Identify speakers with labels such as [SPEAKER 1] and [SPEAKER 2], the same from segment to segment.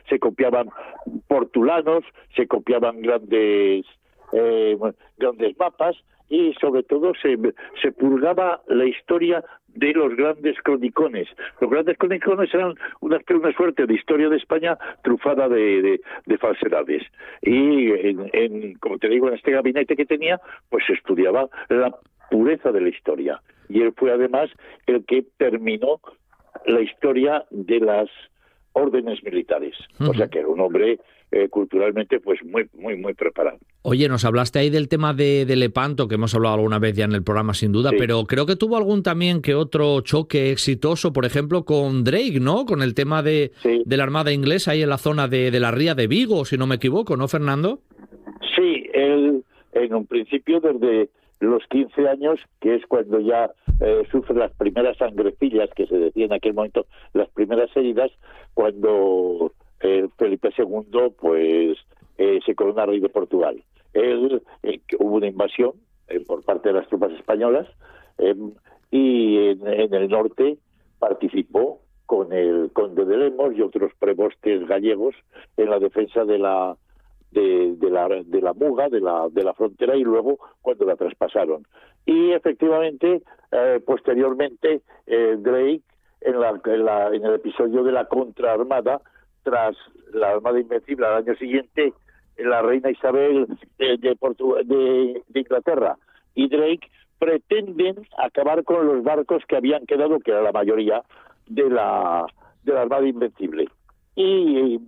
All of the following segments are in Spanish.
[SPEAKER 1] se copiaban portulanos, se copiaban grandes mapas, y sobre todo se purgaba la historia de los grandes cronicones. Los grandes cronicones eran una suerte de historia de España trufada de falsedades. Y como te digo, en este gabinete que tenía, pues se estudiaba la pureza de la historia. Y él fue además el que terminó la historia de las órdenes militares. O sea que era un hombre culturalmente pues muy preparado.
[SPEAKER 2] Oye, nos hablaste ahí del tema de Lepanto, que hemos hablado alguna vez ya en el programa sin duda, sí. Pero creo que tuvo algún también que otro choque exitoso, por ejemplo, con Drake, ¿no? Con el tema de la Armada inglesa ahí en la zona de la ría de Vigo, si no me equivoco, ¿no, Fernando?
[SPEAKER 1] Sí, él en un principio desde los 15 años, que es cuando ya sufre las primeras sangrecillas, que se decía en aquel momento, las primeras heridas, cuando Felipe II pues se corona rey de Portugal. Hubo una invasión por parte de las tropas españolas y en el norte participó con el conde de Lemos y otros prebostes gallegos en la defensa de la Muga, de la frontera, y luego cuando la traspasaron. Y efectivamente, posteriormente, Drake, en el episodio de la contraarmada, tras la Armada Invencible al año siguiente, la reina Isabel de Inglaterra y Drake pretenden acabar con los barcos que habían quedado, que era la mayoría de la Armada Invencible. Y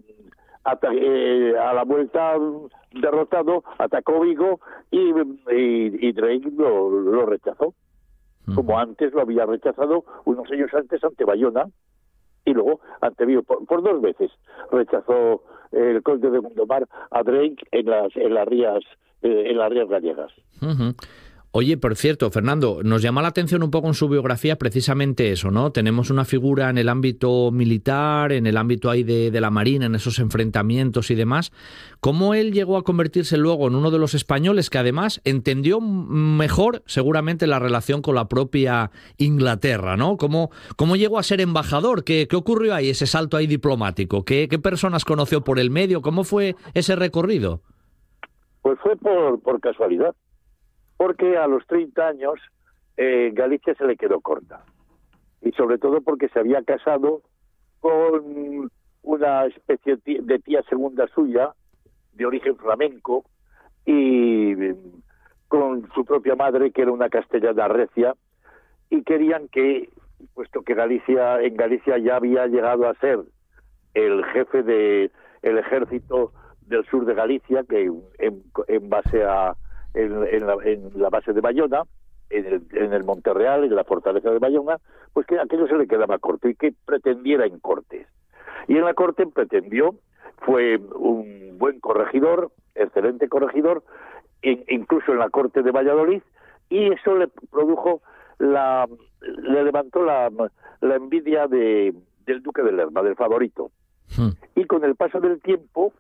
[SPEAKER 1] a la vuelta derrotado, atacó Vigo y Drake lo rechazó, como antes lo había rechazado unos años antes ante Bayona y luego ante Vigo. Por 2 veces rechazó el conde de Gondomar a Drake en las rías gallegas.
[SPEAKER 2] Uh-huh. Oye, por cierto, Fernando, nos llama la atención un poco en su biografía precisamente eso, ¿no? Tenemos una figura en el ámbito militar, en el ámbito ahí de la Marina, en esos enfrentamientos y demás. ¿Cómo él llegó a convertirse luego en uno de los españoles que además entendió mejor seguramente la relación con la propia Inglaterra, ¿no? ¿Cómo llegó a ser embajador? ¿Qué ocurrió ahí, ese salto ahí diplomático? ¿Qué personas conoció por el medio? ¿Cómo fue ese recorrido?
[SPEAKER 1] Pues fue por casualidad. Porque a los 30 años Galicia se le quedó corta. Y sobre todo porque se había casado con una especie de tía segunda suya, de origen flamenco, y con su propia madre, que era una castellana recia, y querían que, puesto que en Galicia ya había llegado a ser el jefe del ejército del sur de Galicia, que en base a en la base de Bayona, en el Monterreal, en la fortaleza de Bayona, pues que aquello se le quedaba corto y que pretendiera en Cortes. Y en la corte pretendió, fue un buen corregidor, excelente corregidor, incluso en la corte de Valladolid, y eso le produjo le levantó la envidia del duque de Lerma, del favorito. Y con el paso del tiempo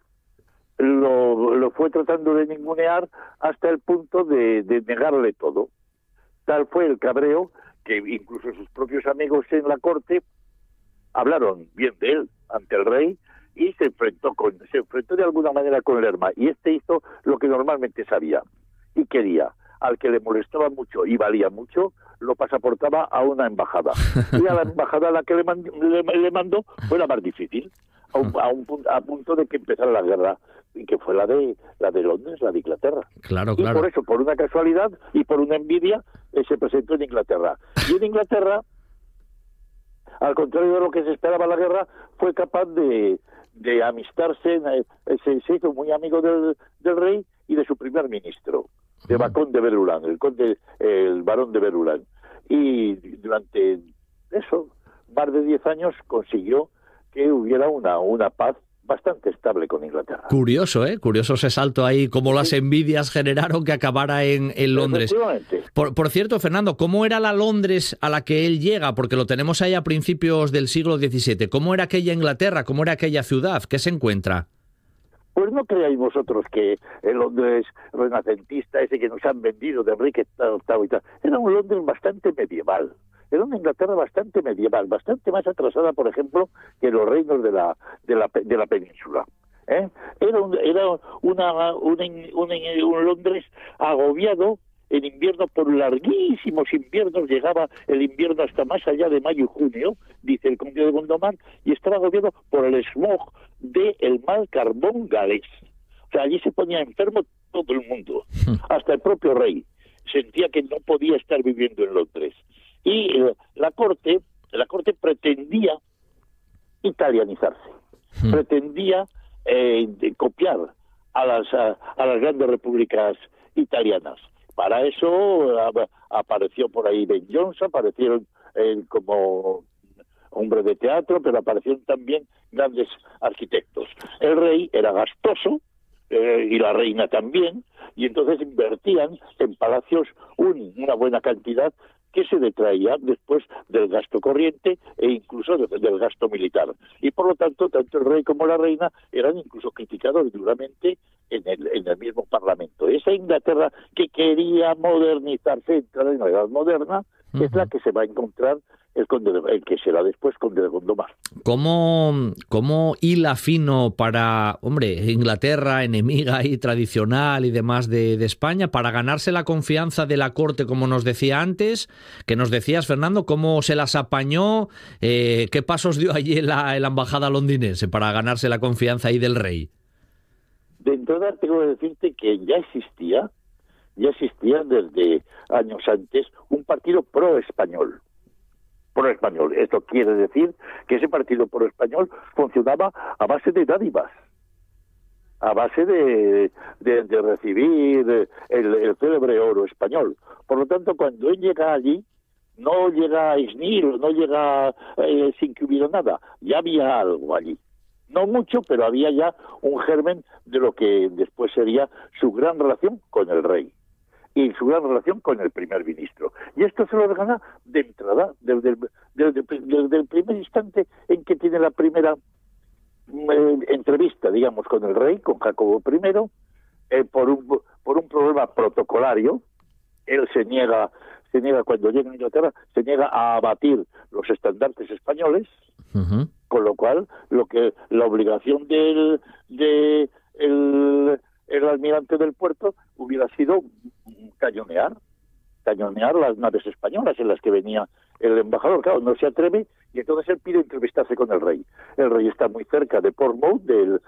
[SPEAKER 1] lo fue tratando de ningunear hasta el punto de negarle todo. Tal fue el cabreo que incluso sus propios amigos en la corte hablaron bien de él ante el rey y se enfrentó de alguna manera con Lerma, y este hizo lo que normalmente sabía y quería. Al que le molestaba mucho y valía mucho, lo pasaportaba a una embajada. Y a la embajada a la que le mandó fue la más difícil, a punto de que empezara la guerra, y que fue la de Londres, la de Inglaterra.
[SPEAKER 2] Claro.
[SPEAKER 1] Y por eso, por una casualidad y por una envidia, se presentó en Inglaterra. Y en Inglaterra, al contrario de lo que se esperaba la guerra, fue capaz de amistarse, se hizo muy amigo del rey y de su primer ministro, de Bacón de Berulán, el barón de Berulán. Y durante eso, más de 10 años, consiguió que hubiera una paz bastante estable con Inglaterra.
[SPEAKER 2] Curioso, Curioso ese salto ahí, cómo las envidias generaron que acabara en Londres. Por cierto, Fernando, ¿cómo era la Londres a la que él llega? Porque lo tenemos ahí a principios del siglo XVII. ¿Cómo era aquella Inglaterra? ¿Cómo era aquella ciudad? ¿Qué se encuentra?
[SPEAKER 1] Pues no creáis vosotros que el Londres renacentista ese que nos han vendido de Enrique VIII y tal, era un Londres bastante medieval. era una Inglaterra bastante medieval, bastante más atrasada, por ejemplo, que los reinos de la península. Era un Londres agobiado en invierno por larguísimos inviernos, llegaba el invierno hasta más allá de mayo y junio, dice el conde de Gondomar, y estaba agobiado por el smog del mal carbón galés. O sea, allí se ponía enfermo todo el mundo, hasta el propio rey. Sentía que no podía estar viviendo en Londres. Y la corte pretendía italianizarse, pretendía copiar a las grandes repúblicas italianas. Para eso apareció por ahí Ben Jonson, aparecieron como hombre de teatro, pero aparecieron también grandes arquitectos. El rey era gastoso, y la reina también, y entonces invertían en palacios una buena cantidad que se detraía después del gasto corriente e incluso del gasto militar. Y por lo tanto, tanto el rey como la reina eran incluso criticados duramente en el mismo Parlamento. Esa Inglaterra que quería modernizarse, entrar en la edad moderna, es la que se va a encontrar el que será después conde de Gondomar.
[SPEAKER 2] ¿Cómo hila fino para, Inglaterra, enemiga y tradicional y demás de España, para ganarse la confianza de la corte, como nos decía antes, que nos decías, Fernando, cómo se las apañó, qué pasos dio allí en la embajada londinense para ganarse la confianza ahí del rey?
[SPEAKER 1] De entrada tengo que decirte que ya existía desde años antes un partido pro-español. Esto quiere decir que ese partido pro-español funcionaba a base de dádivas, a base de recibir el célebre oro español. Por lo tanto, cuando él llega allí, no llega a Isnil, no llega sin que hubiera nada. Ya había algo allí. No mucho, pero había ya un germen de lo que después sería su gran relación con el rey y su gran relación con el primer ministro. Y esto se lo gana de entrada, desde el primer instante en que tiene la primera entrevista, digamos, con el rey, con Jacobo I, por un problema protocolario. Él se niega cuando llega a Inglaterra, se niega a abatir los estandartes españoles, con lo cual la obligación del almirante del puerto hubiera sido cañonear las naves españolas en las que venía el embajador. Claro, no se atreve y entonces él pide entrevistarse con el rey. El rey está muy cerca de Portsmouth,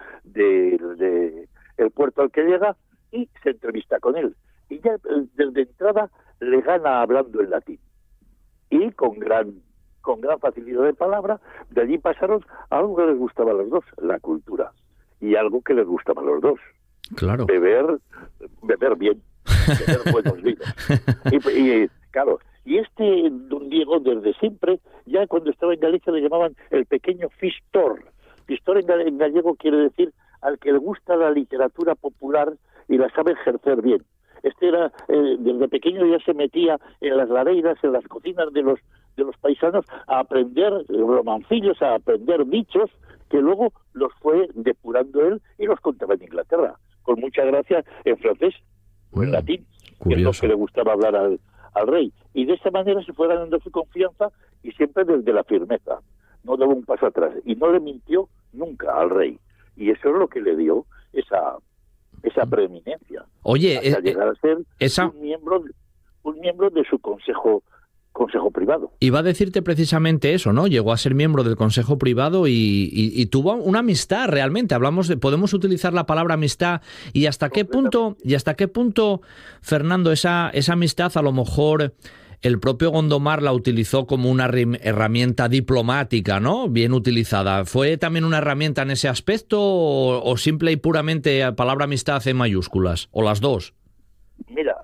[SPEAKER 1] el puerto al que llega, y se entrevista con él. Y ya desde entrada le gana hablando en latín. Y con gran facilidad de palabra, de allí pasaron a algo que les gustaba a los dos, la cultura. Y algo que les gustaba a los dos.
[SPEAKER 2] Claro.
[SPEAKER 1] Beber bien, beber buenos vinos. Y claro, y don Diego desde siempre, ya cuando estaba en Galicia le llamaban el pequeño Fistor. Fistor en gallego quiere decir al que le gusta la literatura popular y la sabe ejercer bien. Era, desde pequeño ya se metía en las lareiras, en las cocinas de los paisanos a aprender romancillos, a aprender dichos, que luego los fue depurando él y los contaba en Inglaterra, con mucha gracia en francés o en latín, que es lo que le gustaba hablar al rey. Y de esa manera se fue ganando su confianza y siempre desde la firmeza. No daba un paso atrás y no le mintió nunca al rey. Y eso es lo que le dio esa preeminencia.
[SPEAKER 2] Oye,
[SPEAKER 1] hasta llegar a ser un miembro de su consejo privado.
[SPEAKER 2] Iba a decirte precisamente eso, ¿no? Llegó a ser miembro del consejo privado y tuvo una amistad realmente. Podemos utilizar la palabra amistad y hasta qué punto, Fernando, esa amistad a lo mejor el propio Gondomar la utilizó como una herramienta diplomática, ¿no? Bien utilizada. ¿Fue también una herramienta en ese aspecto o simple y puramente la palabra amistad en mayúsculas? ¿O las dos?
[SPEAKER 1] Mira,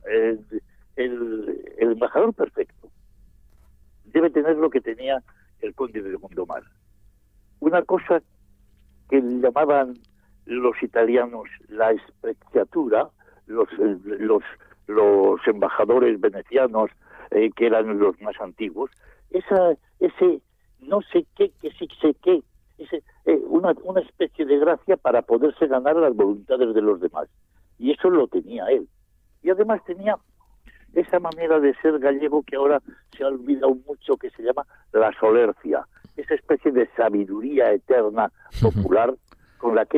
[SPEAKER 1] el embajador perfecto debe tener lo que tenía el conde de Gondomar. Una cosa que llamaban los italianos la sprezzatura, los embajadores venecianos, que eran los más antiguos, ese no sé qué, que sí sé qué, una especie de gracia para poderse ganar las voluntades de los demás. Y eso lo tenía él. Y además tenía esa manera de ser gallego que ahora se ha olvidado mucho, que se llama la solercia, esa especie de sabiduría eterna popular con la que